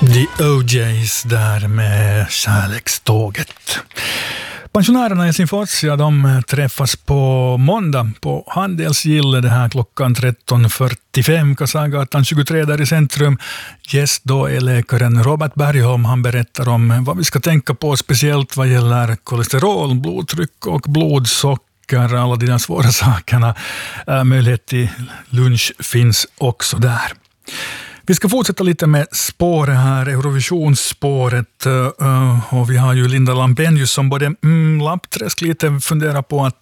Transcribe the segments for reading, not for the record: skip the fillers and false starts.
The OJs där med kärlekståget. Pensionärerna i Helsingfors, de träffas på måndag på Handelsgille det här klockan 13.45, Kasagatan 23 där i centrum. Gäst då är läkaren Robert Bergholm. Han berättar om vad vi ska tänka på speciellt vad gäller kolesterol, blodtryck och blodsocker, alla de där svåra sakerna. Möjlighet till lunch finns också där. Vi ska fortsätta lite med spåret här, Eurovisionsspåret, och vi har ju Linda Lampenius som både Lappträsk lite funderar på att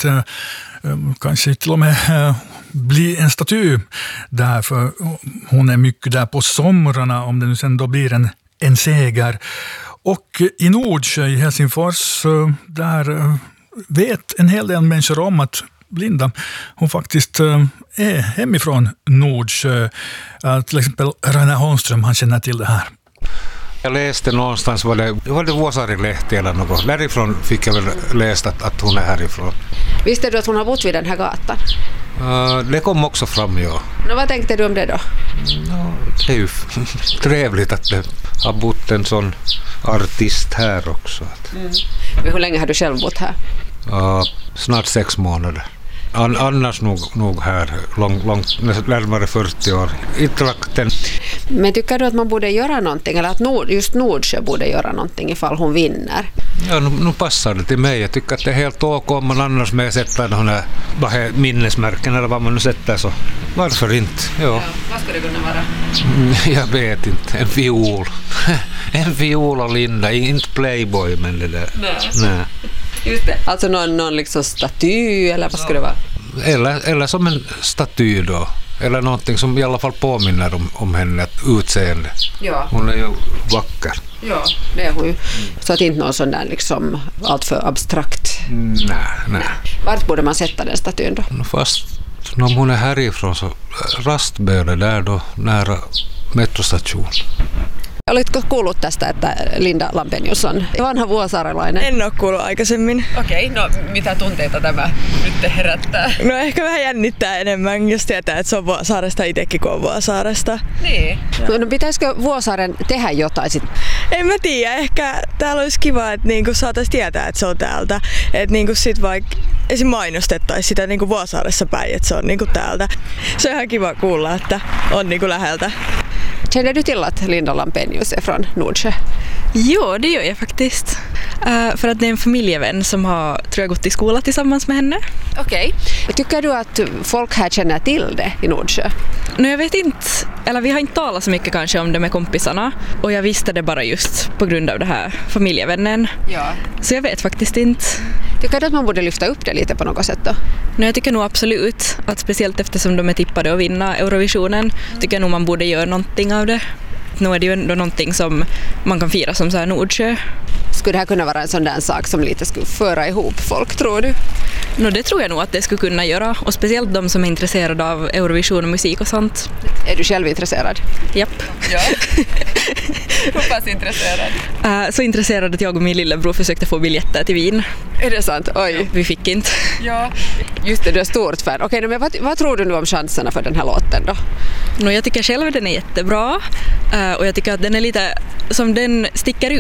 kanske till och med bli en staty där, för hon är mycket där på somrarna om det nu sen då blir en seger. Och i Nordsjö i Helsingfors, där vet en hel del människor om att Linda, hon faktiskt är hemifrån Nordsjö. Till exempel Rainer Holmström, han känner till det här. Jag läste någonstans, var det Vuosaari-lehti eller något. Därifrån fick jag väl läst att hon är härifrån. Visste du att hon har bott vid den här gatan? Det kom också fram, ja. Vad tänkte du om det då? Det är ju trevligt att det har bott en sån artist här också. Men hur länge har du själv bott här? Snart 6 månader. Annars nog här långt närmare 40 år i trakten. Men tycker du att man borde göra någonting, eller att just Nordsjö borde göra någonting ifall hon vinner? Ja, nu passar det till mig. Jag tycker att det är helt ok om man annars med sätter de här minnesmärken eller vad man nu sätter, så varför inte? Ja. Vad skulle det kunna vara? Jag vet inte. En fiol. En fiol och Linda. Inte Playboy, men det där. Nej. Just det. Alltså någon liksom staty eller vad skulle det vara? Eller som en staty då. Eller någonting som i alla fall påminner om henne utseende. Ja. Hon är ju vacker. Ja, det är hon ju. Så att inte någon sån där liksom allt för abstrakt. Nej. Vart borde man sätta den statyn då? Fast om hon är härifrån så rastböde där då nära metrostation. Olitko kuullut tästä, että Linda Lampenius on vanha vuosaarelainen? En ole kuullut aikaisemmin. Okei, no mitä tunteita tämä nyt herättää? No ehkä vähän jännittää enemmän, jos tietää, että se on Vuosaaresta itsekin, kun on Vuosaaresta. Niin. No pitäisikö Vuosaaren tehdä jotain sitten? En mä tiedä, ehkä täällä olisi kiva, että niinku saataisiin tietää, että se on täältä. Että niinku sit vaikka esim. Mainostettaisiin sitä niinku Vuosaaressa päin, että se on niinku täältä. Se on ihan kiva kuulla, että on niinku läheltä. Känner du till att Linda Lampenius är från Nordsjö? Jo, det gör jag faktiskt. För att det är en familjevän som har, tror jag, gått i skola tillsammans med henne. Okej. Tycker du att folk här känner till det i Nordsjö? No, jag vet inte, eller vi har inte talat så mycket kanske om det med kompisarna. Och jag visste det bara just på grund av det här familjevännen. Ja. Så jag vet faktiskt inte. Tycker du att man borde lyfta upp det lite på något sätt då? No, jag tycker nog absolut att speciellt eftersom de är tippade att vinna Eurovisionen, tycker jag nog man borde göra någonting av det. Nu är det ju ändå någonting som man kan fira som så här Nordsjö. Skulle det här kunna vara en sån där sak som lite skulle föra ihop folk, tror du? No, det tror jag nog att det skulle kunna göra. Och speciellt de som är intresserade av Eurovision och musik och sånt. Är du själv intresserad? Japp. Ja. Hur pass intresserad? Så intresserad att jag och min lillebror försökte få biljetter till Wien. Är det sant? Oj. Vi fick inte. Ja. Just det, du är stort fan. Okej, men vad tror du nu om chanserna för den här låten då? No, jag tycker själv den är jättebra. Och jag tycker att den är lite som den sticker ut.